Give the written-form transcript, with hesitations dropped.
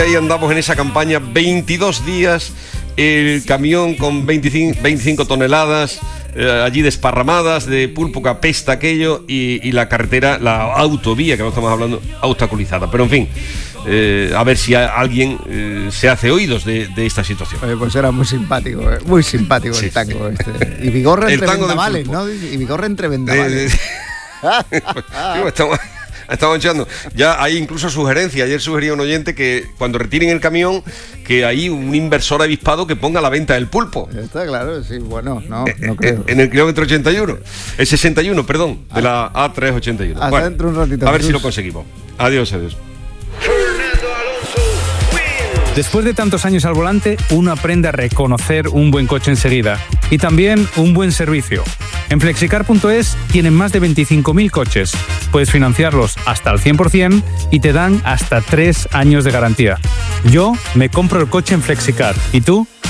Ahí andamos en esa campaña, 22 días, el camión con 25 toneladas allí desparramadas de pulpo que apesta aquello y la carretera, la autovía que no estamos hablando, obstaculizada. Pero en fin, a ver si alguien se hace oídos de esta situación. Pues era muy simpático sí, el tango este. Y Vigorra entre vendavales, ¿no? Y Vigorra entre vendavales. Estamos echando. Ya hay incluso sugerencias. Ayer sugería un oyente que cuando retiren el camión, que hay un inversor avispado que ponga a la venta el pulpo. Está claro, sí, bueno, no creo. En el kilómetro 81, el 61, perdón, de la A381. Hasta bueno, dentro un ratito. A ver si lo conseguimos. Adiós. Después de tantos años al volante, uno aprende a reconocer un buen coche enseguida y también un buen servicio. En Flexicar.es tienen más de 25.000 coches. Puedes financiarlos hasta el 100% y te dan hasta 3 años de garantía. Yo me compro el coche en Flexicar. ¿Y tú?